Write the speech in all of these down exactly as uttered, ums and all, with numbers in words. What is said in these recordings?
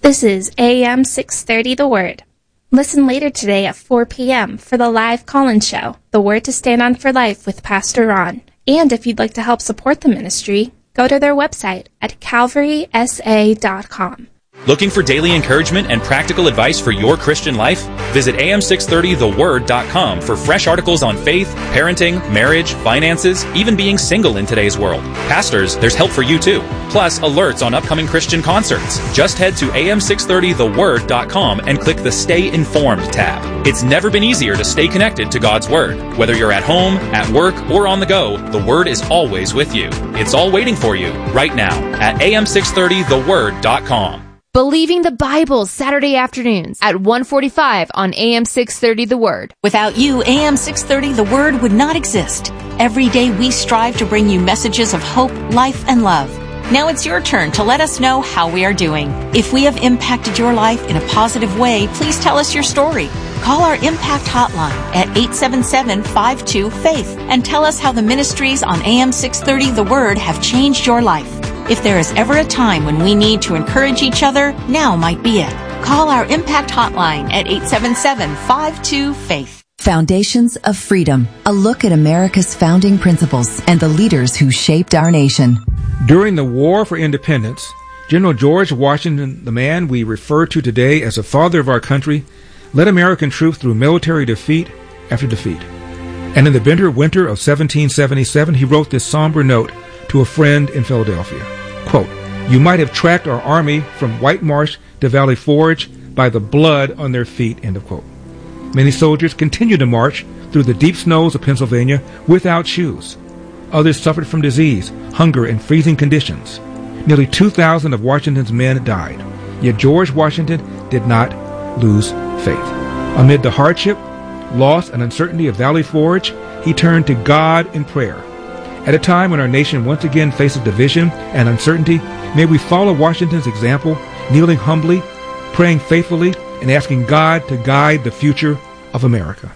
This is A M six thirty The Word. Listen later today at four p.m. for the live call-in show, The Word to Stand On for Life with Pastor Ron. And if you'd like to help support the ministry, go to their website at calvary s a dot com. Looking for daily encouragement and practical advice for your Christian life? Visit A M six thirty the word dot com for fresh articles on faith, parenting, marriage, finances, even being single in today's world. Pastors, there's help for you too. Plus, alerts on upcoming Christian concerts. Just head to A M six thirty the word dot com and click the Stay Informed tab. It's never been easier to stay connected to God's Word. Whether you're at home, at work, or on the go, the Word is always with you. It's all waiting for you right now at A M six thirty the word dot com. Believing the Bible, Saturday afternoons at one forty-five on A M six thirty The Word. Without you, A M six thirty The Word would not exist. Every day we strive to bring you messages of hope, life, and love. Now it's your turn to let us know how we are doing. If we have impacted your life in a positive way, please tell us your story. Call our Impact Hotline at eight seven seven, five two, FAITH and tell us how the ministries on A M six thirty The Word have changed your life. If there is ever a time when we need to encourage each other, now might be it. Call our Impact Hotline at eight seven seven, five two, FAITH. Foundations of Freedom, a look at America's founding principles and the leaders who shaped our nation. During the War for Independence, General George Washington, the man we refer to today as the father of our country, led American troops through military defeat after defeat. And in the bitter winter of seventeen seventy-seven, he wrote this somber note to a friend in Philadelphia. Quote, "You might have tracked our army from White Marsh to Valley Forge by the blood on their feet," end of quote. Many soldiers continued to march through the deep snows of Pennsylvania without shoes. Others suffered from disease, hunger, and freezing conditions. Nearly two thousand of Washington's men died. Yet George Washington did not lose faith. Amid the hardship, loss, and uncertainty of Valley Forge, he turned to God in prayer. At a time when our nation once again faces division and uncertainty, may we follow Washington's example, kneeling humbly, praying faithfully, and asking God to guide the future of America.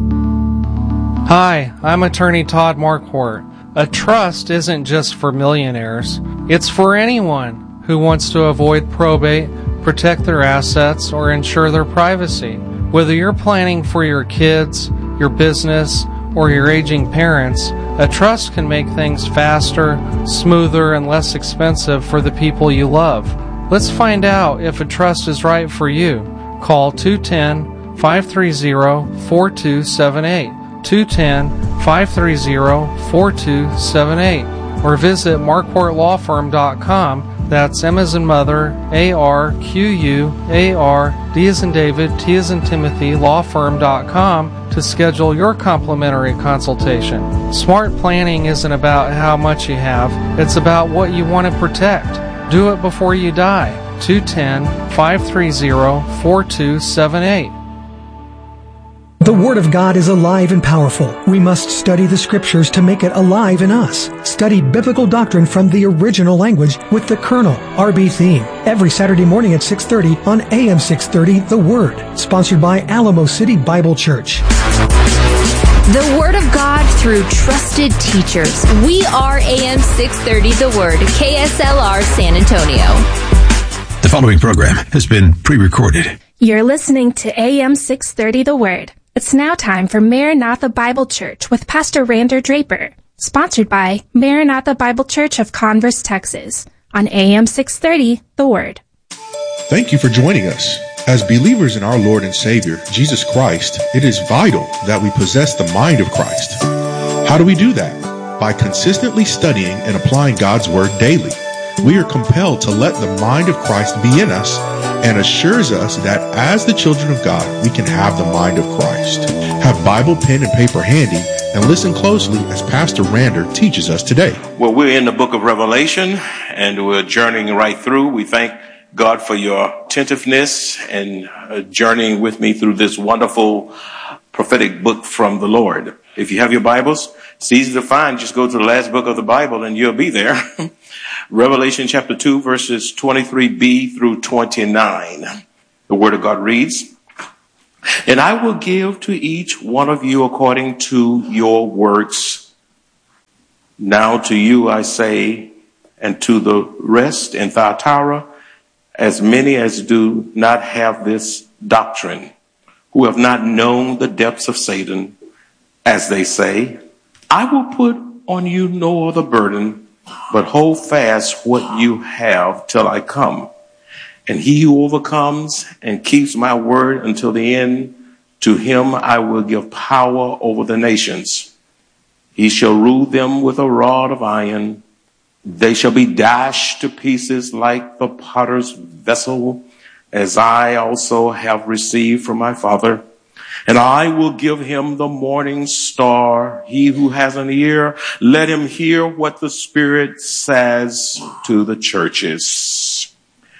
Hi, I'm attorney Todd Marquardt. A trust isn't just for millionaires. It's for anyone who wants to avoid probate, protect their assets, or ensure their privacy. Whether you're planning for your kids, your business, or your aging parents, a trust can make things faster, smoother, and less expensive for the people you love. Let's find out if a trust is right for you. Call two one zero, five three zero, four two seven eight, two one zero, five three zero, four two seven eight, or visit marquardt law firm dot com. That's M as in mother, A R Q U A R, D as in David, T as in Timothy, law firm dot com to schedule your complimentary consultation. Smart planning isn't about how much you have, it's about what you want to protect. Do it before you die. two one zero, five three zero, four two seven eight. The Word of God is alive and powerful. We must study the Scriptures to make it alive in us. Study biblical doctrine from the original language with the Colonel, R B Theme, every Saturday morning at six thirty on A M six thirty The Word, sponsored by Alamo City Bible Church. The Word of God through trusted teachers. We are A M six thirty The Word, K S L R San Antonio. The following program has been pre-recorded. You're listening to A M six thirty The Word. It's now time for Maranatha Bible Church with Pastor Rander Draper, sponsored by Maranatha Bible Church of Converse, Texas, on A M six thirty The Word. Thank you for joining us. As believers in our Lord and Savior, Jesus Christ, it is vital that we possess the mind of Christ. How do we do that? By consistently studying and applying God's Word daily. We are compelled to let the mind of Christ be in us and assures us that as the children of God, we can have the mind of Christ. Have Bible, pen, and paper handy and listen closely as Pastor Rander teaches us today. Well, we're in the book of Revelation and we're journeying right through. We thank God for your attentiveness and uh, journeying with me through this wonderful prophetic book from the Lord. If you have your Bibles, it's easy to find. Just go to the last book of the Bible and you'll be there. Revelation chapter two, verses twenty-three b through twenty-nine. The Word of God reads, "And I will give to each one of you according to your works. Now to you I say, and to the rest in Thyatira, as many as do not have this doctrine, who have not known the depths of Satan, as they say, I will put on you no other burden, but hold fast what you have till I come. And he who overcomes and keeps my word until the end, to him I will give power over the nations. He shall rule them with a rod of iron. They shall be dashed to pieces like the potter's vessel, as I also have received from my Father. And I will give him the morning star. He who has an ear, let him hear what the Spirit says to the churches.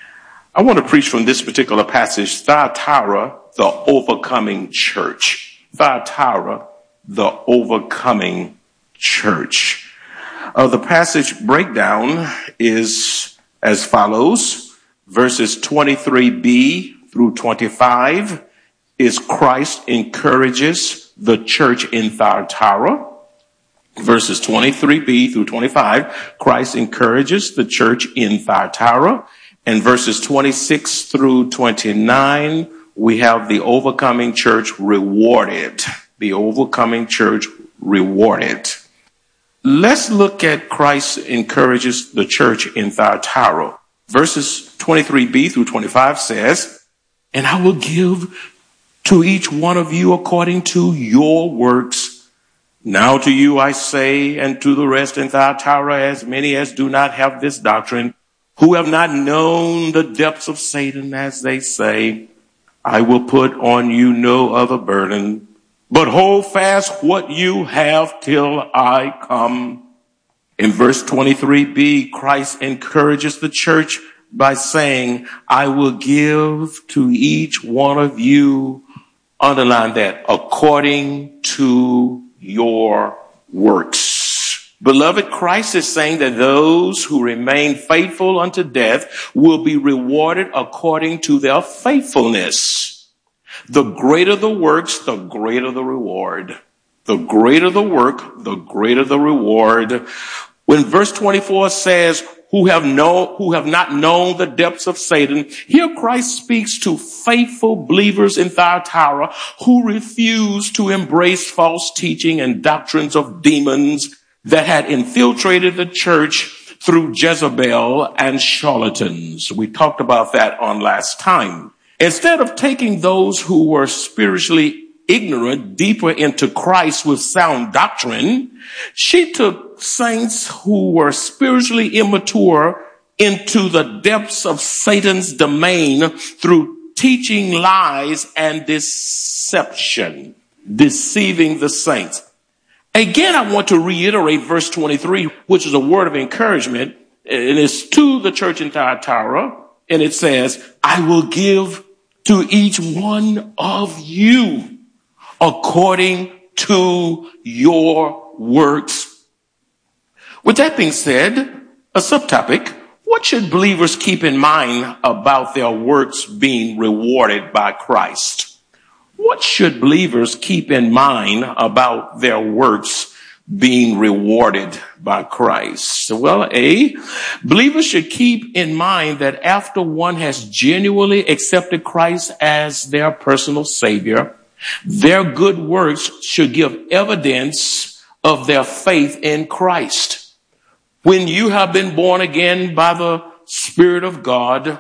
I want to preach from this particular passage, Thyatira, the overcoming church. Thyatira, the overcoming church. Uh, the passage breakdown is as follows. Verses twenty-three b through twenty-five is Christ encourages the church in Thyatira. Verses twenty-three b through twenty-five, Christ encourages the church in Thyatira. And verses twenty-six through twenty-nine, we have the overcoming church rewarded. The overcoming church rewarded. Let's look at Christ encourages the church in Thyatira. Verses twenty-three b through twenty-five says, and I will give to each one of you according to your works. Now to you I say, and to the rest in Thyatira, as many as do not have this doctrine, who have not known the depths of Satan, as they say, I will put on you no other burden, but hold fast what you have till I come. In verse twenty-three b, Christ encourages the church by saying, I will give to each one of you, underline that, according to your works. Beloved, Christ is saying that those who remain faithful unto death will be rewarded according to their faithfulness. The greater the works, the greater the reward. The greater the work, the greater the reward. When verse twenty-four says, who have no, who have not known the depths of Satan, here Christ speaks to faithful believers in Thyatira who refuse to embrace false teaching and doctrines of demons that had infiltrated the church through Jezebel and charlatans. We talked about that on last time. Instead of taking those who were spiritually ignorant deeper into Christ with sound doctrine, she took saints who were spiritually immature into the depths of Satan's domain through teaching lies and deception, deceiving the saints. Again, I want to reiterate verse twenty-three, which is a word of encouragement, and it's to the church in Thyatira, and it says, I will give to each one of you according to your works. With that being said, a subtopic, what should believers keep in mind about their works being rewarded by Christ? What should believers keep in mind about their works being rewarded by Christ? Well, A, believers should keep in mind that after one has genuinely accepted Christ as their personal Savior, their good works should give evidence of their faith in Christ. When you have been born again by the Spirit of God,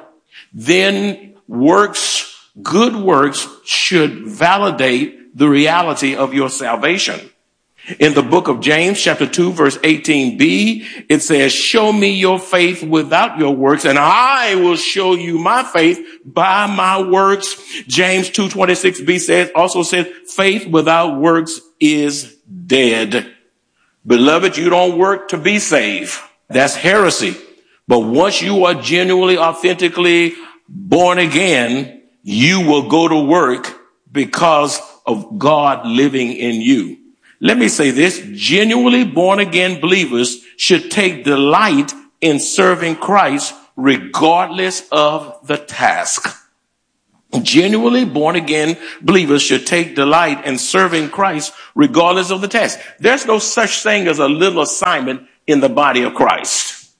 then works, good works, should validate the reality of your salvation. In the book of James, chapter two, verse eighteen b, it says, show me your faith without your works, and I will show you my faith by my works. James two twenty-six b says, also says, faith without works is dead. Beloved, you don't work to be saved. That's heresy. But once you are genuinely, authentically born again, you will go to work because of God living in you. Let me say this, genuinely born again believers should take delight in serving Christ regardless of the task. Genuinely born again believers should take delight in serving Christ regardless of the task. There's no such thing as a little assignment in the body of Christ.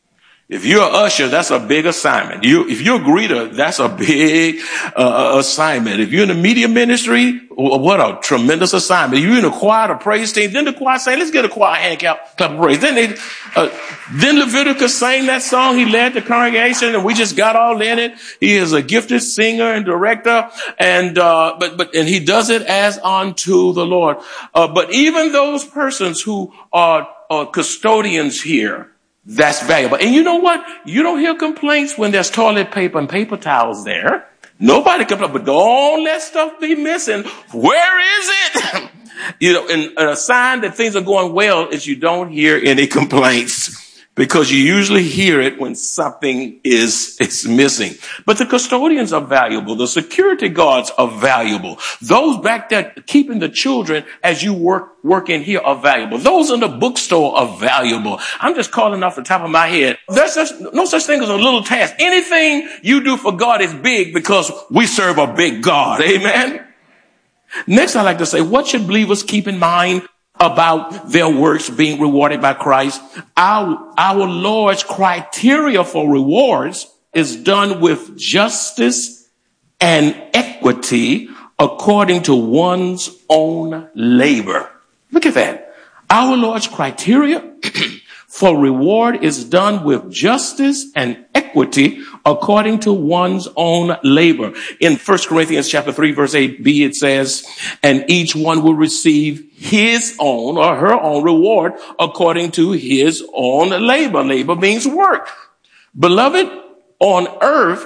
If you're an usher, that's a big assignment. You, if you're a greeter, that's a big uh, assignment. If you're in the media ministry, what a tremendous assignment. If you're in a choir, the praise team, then the choir saying, let's get a choir hand clap, clap of praise. Then they, uh, then Leviticus sang that song. He led the congregation and we just got all in it. He is a gifted singer and director and, uh, but, but, and he does it as unto the Lord. Uh, but even those persons who are, are custodians here, that's valuable. And you know what? You don't hear complaints when there's toilet paper and paper towels there. Nobody complains, but don't let stuff be missing. Where is it? You know, and a sign that things are going well is you don't hear any complaints, because you usually hear it when something is, is missing. But the custodians are valuable. The security guards are valuable. Those back there keeping the children as you work, work in here are valuable. Those in the bookstore are valuable. I'm just calling off the top of my head. There's such, no such thing as a little task. Anything you do for God is big because we serve a big God. Amen. Next, I'd like to say, what should believers keep in mind about their works being rewarded by Christ? Our, our Lord's criteria for rewards is done with justice and equity according to one's own labor. Look at that. Our Lord's criteria for reward is done with justice and equity according to one's own labor. In First Corinthians chapter three, verse eight b, it says, and each one will receive his own or her own reward according to his own labor. Labor means work. Beloved, on earth,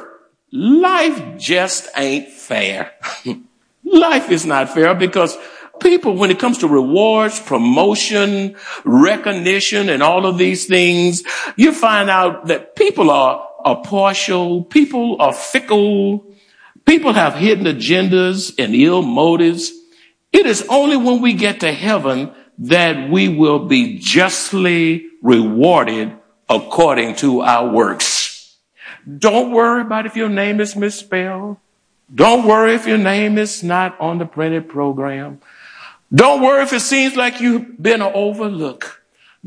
life just ain't fair. Life is not fair because people, when it comes to rewards, promotion, recognition, and all of these things, you find out that people are, are partial, people are fickle, people have hidden agendas and ill motives. It is only when we get to heaven that we will be justly rewarded according to our works. Don't worry about if your name is misspelled. Don't worry if your name is not on the printed program. Don't worry if it seems like you've been overlooked.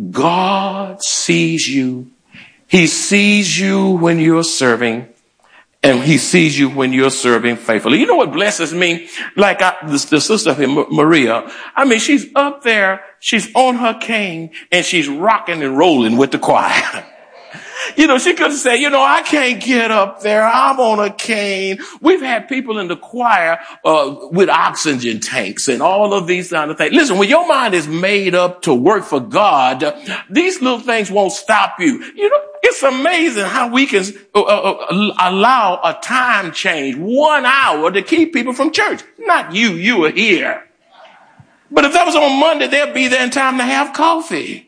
God sees you. He sees you when you're serving, and he sees you when you're serving faithfully. You know what blesses me? Like I, the, the sister here, Maria. I mean, she's up there, she's on her cane, and she's rocking and rolling with the choir. You know, she could say, you know, I can't get up there. I'm on a cane. We've had people in the choir uh, with oxygen tanks and all of these kind of things. Listen, when your mind is made up to work for God, these little things won't stop you. You know, it's amazing how we can uh, uh, allow a time change, one hour, to keep people from church. Not you. You are here. But if that was on Monday, they'll be there in time to have coffee.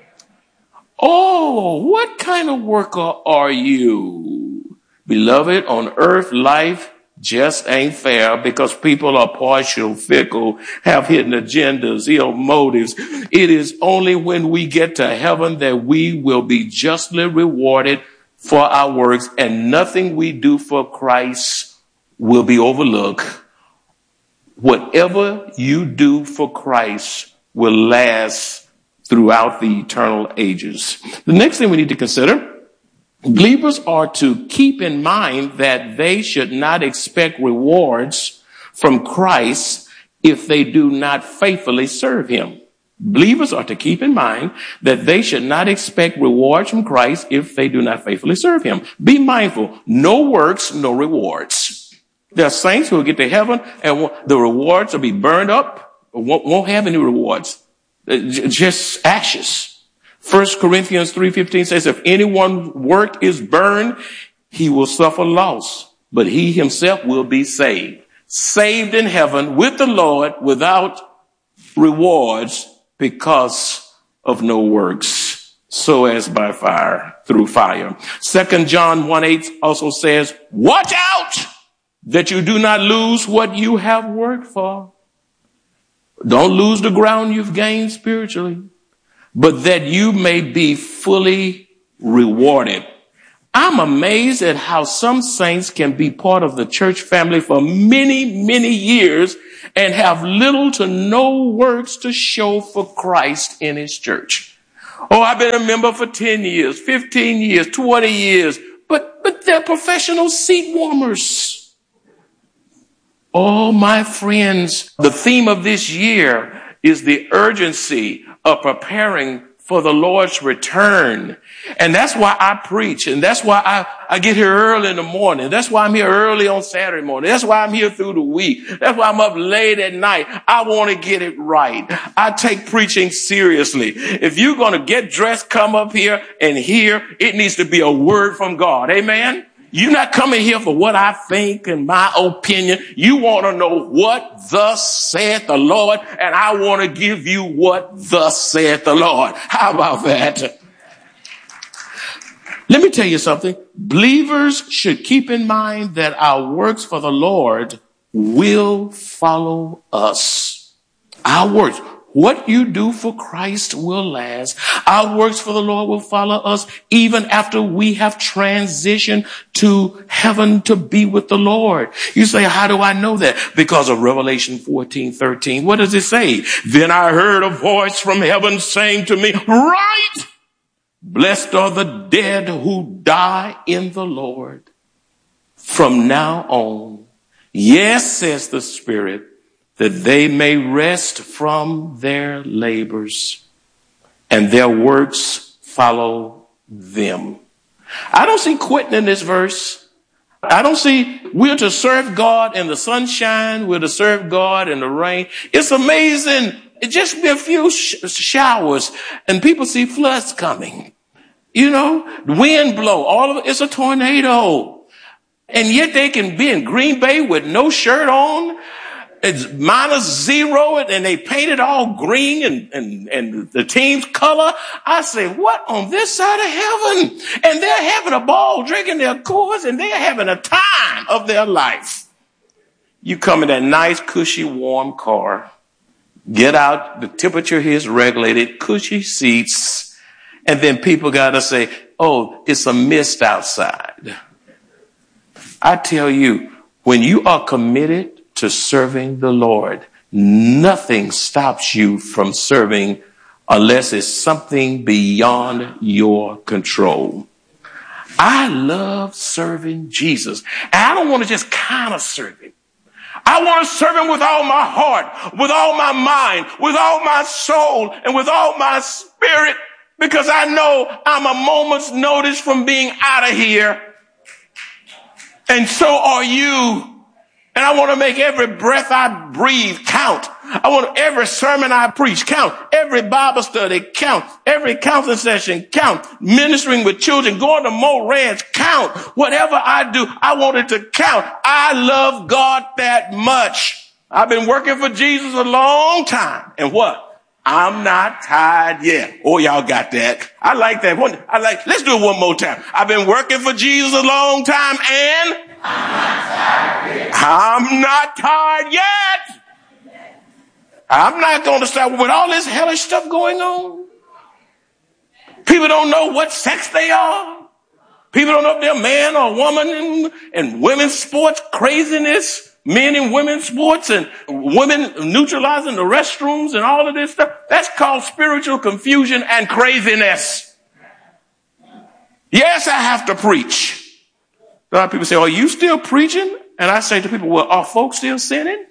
Oh, what kind of worker are you? Beloved, on earth, life just ain't fair because people are partial, fickle, have hidden agendas, ill motives. It is only when we get to heaven that we will be justly rewarded for our works, and nothing we do for Christ will be overlooked. Whatever you do for Christ will last throughout the eternal ages. The next thing we need to consider, believers are to keep in mind that they should not expect rewards from Christ if they do not faithfully serve him. Believers are to keep in mind that they should not expect rewards from Christ if they do not faithfully serve him. Be mindful, no works, no rewards. There are saints who will get to heaven and the rewards will be burned up, won't, won't have any rewards. Just ashes. First Corinthians three fifteen says, if anyone's work is burned, he will suffer loss, but he himself will be saved. Saved in heaven with the Lord without rewards because of no works, so as by fire, through fire. Second John one eight also says, watch out that you do not lose what you have worked for. Don't lose the ground you've gained spiritually, but that you may be fully rewarded. I'm amazed at how some saints can be part of the church family for many, many years and have little to no works to show for Christ in his church. Oh, I've been a member for ten years, fifteen years, twenty years, but, but they're professional seat warmers. Oh, my friends, the theme of this year is the urgency of preparing for the Lord's return. And that's why I preach. And that's why I, I get here early in the morning. That's why I'm here early on Saturday morning. That's why I'm here through the week. That's why I'm up late at night. I want to get it right. I take preaching seriously. If you're going to get dressed, come up here and hear, it needs to be a word from God. Amen. You're not coming here for what I think and my opinion. You want to know what thus saith the Lord, and I want to give you what thus saith the Lord. How about that? Let me tell you something. Believers should keep in mind that our works for the Lord will follow us. Our works. What you do for Christ will last. Our works for the Lord will follow us even after we have transitioned to heaven to be with the Lord. You say, how do I know that? Because of Revelation fourteen thirteen. What does it say? Then I heard a voice from heaven saying to me, right, blessed are the dead who die in the Lord from now on. Yes, says the Spirit, that they may rest from their labors and their works follow them. I don't see quitting in this verse. I don't see we're to serve God in the sunshine. We're to serve God in the rain. It's amazing. It just be a few sh- showers and people see floods coming. You know, the wind blow. All of it, it's a tornado. And yet they can be in Green Bay with no shirt on. It's minus zero and they paint it all green and, and, and the team's color. I say, what on this side of heaven? And they're having a ball drinking their Coors and they're having a time of their life. You come in that nice, cushy, warm car, get out, the temperature here is regulated, cushy seats, and then people got to say, oh, it's a mist outside. I tell you, when you are committed to serving the Lord, nothing stops you from serving unless it's something beyond your control. I love serving Jesus. And I don't want to just kind of serve him. I want to serve him with all my heart, with all my mind, with all my soul, and with all my spirit, because I know I'm a moment's notice from being out of here. And so are you. And I want to make every breath I breathe count. I want every sermon I preach count. Every Bible study count. Every counseling session count. Ministering with children, going to Mo Ranch count. Whatever I do, I want it to count. I love God that much. I've been working for Jesus a long time. And what? I'm not tired yet. Oh, y'all got that. I like that one. I like, let's do it one more time. I've been working for Jesus a long time and I'm not tired yet. I'm not tired yet. I'm not going to stop with all this hellish stuff going on. People don't know what sex they are. People don't know if they're man or woman in, in women's sports craziness. Men and women's sports and women neutralizing the restrooms and all of this stuff. That's called spiritual confusion and craziness. Yes, I have to preach. A lot of people say, are you still preaching? And I say to people, well, are folks still sinning?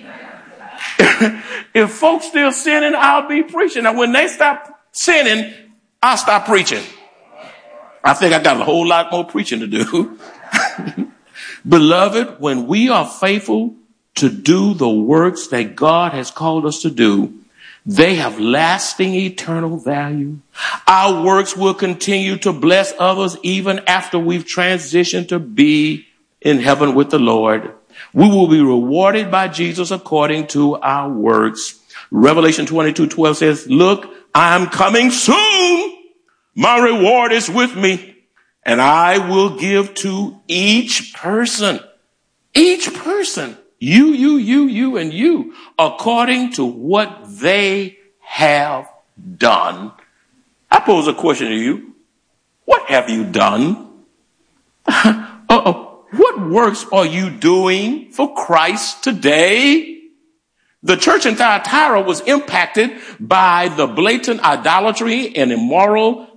If folks still sinning, I'll be preaching. Now, when they stop sinning, I'll stop preaching. I think I got a whole lot more preaching to do. Beloved, when we are faithful to do the works that God has called us to do, they have lasting eternal value. Our works will continue to bless others even after we've transitioned to be in heaven with the Lord. We will be rewarded by Jesus according to our works. Revelation twenty-two twelve says, look, I'm coming soon. My reward is with me. And I will give to each person, each person, you, you, you, you, and you, according to what they have done. I pose a question to you. What have you done? Uh-oh. What works are you doing for Christ today? The church in Thyatira was impacted by the blatant idolatry and immoral